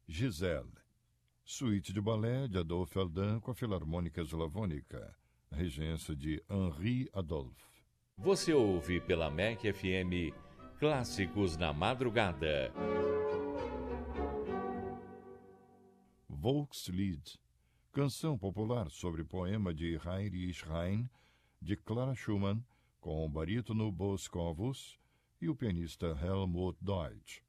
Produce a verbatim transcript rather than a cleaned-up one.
Giselle, suíte de balé de Adolphe Eldin com a Filarmônica Eslavônica, regência de Henri Adolphe. Você ouve pela M E C F M Clássicos na Madrugada. Volkslied, canção popular sobre poema de Heinrich Heine, de Clara Schumann, com o barítono Boscovus e o pianista Helmut Deutsch.